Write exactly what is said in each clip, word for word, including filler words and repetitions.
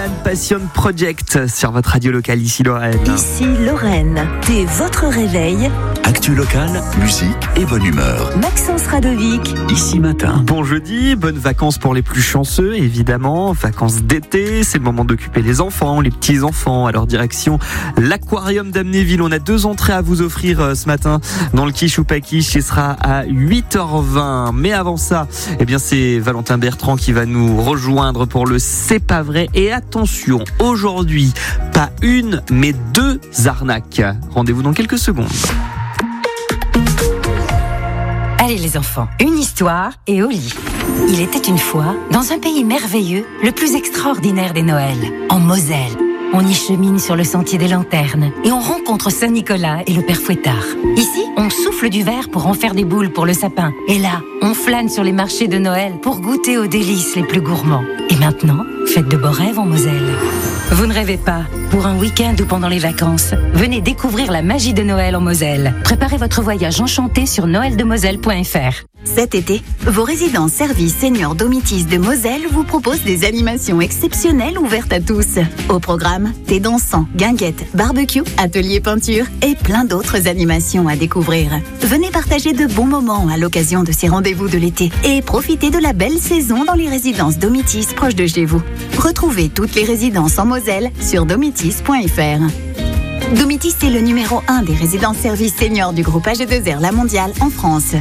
Alan Passion Project sur votre radio locale, ici Lorraine. Ici Lorraine, dès votre réveil. Actu locale, musique et bonne humeur. Maxence Radovic. Ici matin. Bon jeudi, bonnes vacances pour les plus chanceux, évidemment. Vacances d'été, c'est le moment d'occuper les enfants, les petits-enfants. Alors direction l'aquarium d'Amnéville. On a deux entrées à vous offrir euh, ce matin dans le Quiche ou pas Quiche. Ce sera à huit heures vingt. Mais avant ça, eh bien c'est Valentin Bertrand qui va nous rejoindre pour le C'est pas vrai. Et attention, aujourd'hui, pas une, mais deux arnaques. Rendez-vous dans quelques secondes. Allez les enfants, une histoire et au lit. Il était une fois, dans un pays merveilleux, le plus extraordinaire des Noëls, en Moselle. On y chemine sur le sentier des lanternes et on rencontre Saint-Nicolas et le Père Fouettard. Ici, on souffle du verre pour en faire des boules pour le sapin. Et là, on flâne sur les marchés de Noël pour goûter aux délices les plus gourmands. Et maintenant, faites de beaux rêves en Moselle. Vous ne rêvez pas? Pour un week-end ou pendant les vacances, venez découvrir la magie de Noël en Moselle. Préparez votre voyage enchanté sur noël de moselle point f r. Cet été, vos résidences services seniors Domitis de Moselle vous proposent des animations exceptionnelles ouvertes à tous. Au programme, thé dansant, guinguettes, barbecue, atelier peinture et plein d'autres animations à découvrir. Venez partager de bons moments à l'occasion de ces rendez-vous de l'été et profitez de la belle saison dans les résidences Domitis proches de chez vous. Retrouvez toutes les résidences en Moselle sur domitis point f r. Domitis est le numéro un des résidences services seniors du groupe A G deux R La Mondiale en France.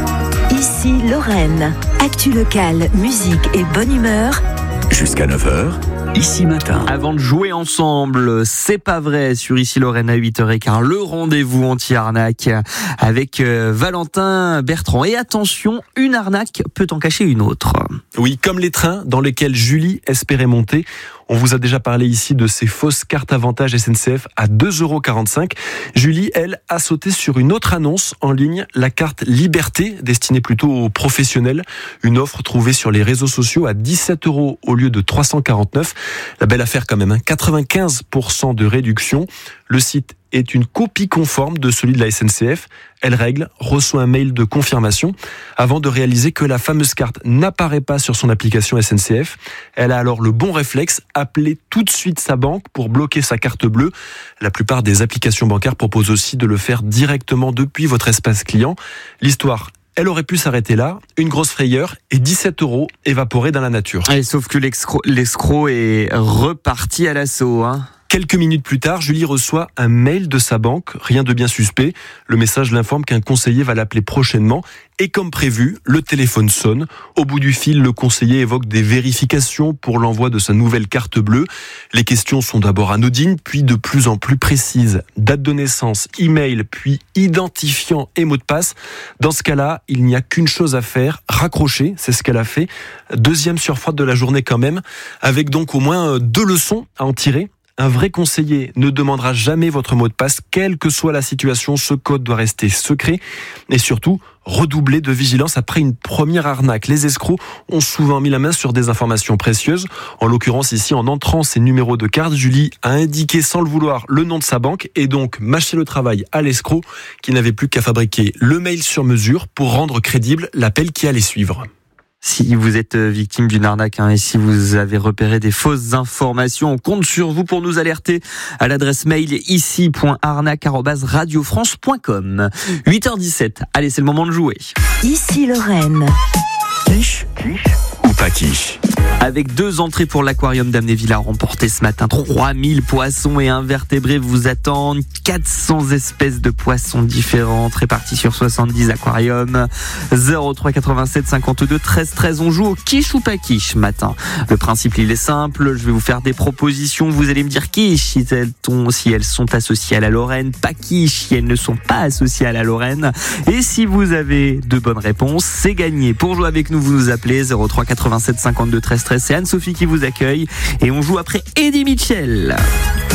Ici Lorraine, actu locale, musique et bonne humeur. Jusqu'à neuf heures, ici matin. Avant de jouer ensemble, c'est pas vrai, sur Ici Lorraine à huit heures quinze, le rendez-vous anti-arnaque avec euh, Valentin Bertrand. Et attention, une arnaque peut en cacher une autre. Oui, comme les trains dans lesquels Julie espérait monter. On vous a déjà parlé ici de ces fausses cartes avantages S N C F à deux euros quarante-cinq. Julie, elle, a sauté sur une autre annonce en ligne, la carte Liberté, destinée plutôt aux professionnels. Une offre trouvée sur les réseaux sociaux à dix-sept euros au lieu de trois cent quarante-neuf. La belle affaire quand même, hein. quatre-vingt-quinze pour cent de réduction. Le site est une copie conforme de celui de la S N C F. Elle règle, reçoit un mail de confirmation avant de réaliser que la fameuse carte n'apparaît pas sur son application S N C F. Elle a alors le bon réflexe, appeler tout de suite sa banque pour bloquer sa carte bleue. La plupart des applications bancaires proposent aussi de le faire directement depuis votre espace client. L'histoire, elle aurait pu s'arrêter là, une grosse frayeur et dix-sept euros évaporés dans la nature. Et sauf que l'escroc, l'escroc est reparti à l'assaut, hein. Quelques minutes plus tard, Julie reçoit un mail de sa banque, rien de bien suspect. Le message l'informe qu'un conseiller va l'appeler prochainement. Et comme prévu, le téléphone sonne. Au bout du fil, le conseiller évoque des vérifications pour l'envoi de sa nouvelle carte bleue. Les questions sont d'abord anodines, puis de plus en plus précises. Date de naissance, email, puis identifiant et mot de passe. Dans ce cas-là, il n'y a qu'une chose à faire, raccrocher, c'est ce qu'elle a fait. Deuxième surfroide de la journée quand même, avec donc au moins deux leçons à en tirer. Un vrai conseiller ne demandera jamais votre mot de passe, quelle que soit la situation. Ce code doit rester secret. Et surtout, redoubler de vigilance après une première arnaque. Les escrocs ont souvent mis la main sur des informations précieuses. En l'occurrence ici, en entrant ses numéros de carte, Julie a indiqué sans le vouloir le nom de sa banque et donc mâché le travail à l'escroc qui n'avait plus qu'à fabriquer le mail sur mesure pour rendre crédible l'appel qui allait suivre. Si vous êtes victime d'une arnaque hein, et si vous avez repéré des fausses informations, on compte sur vous pour nous alerter à l'adresse mail ici point arnaque arobase radio france point com. huit heures dix-sept, allez, c'est le moment de jouer. Ici Lorraine. Quiche, quiche ou pas quiche. Avec deux entrées pour l'aquarium d'Amnéville à remporter ce matin. trois mille poissons et invertébrés vous attendent. quatre cents espèces de poissons différentes réparties sur soixante-dix aquariums. zéro trois quatre-vingt-sept cinquante-deux treize treize. On joue au quiche ou pas quiche ce matin. Le principe, il est simple. Je vais vous faire des propositions. Vous allez me dire quiche si elles, si elles sont associées à la Lorraine. Pas quiche si elles ne sont pas associées à la Lorraine. Et si vous avez de bonnes réponses, c'est gagné. Pour jouer avec nous, vous nous appelez zéro trois quatre-vingt-sept cinquante-deux treize treize. C'est Anne-Sophie qui vous accueille et on joue après Eddie Mitchell.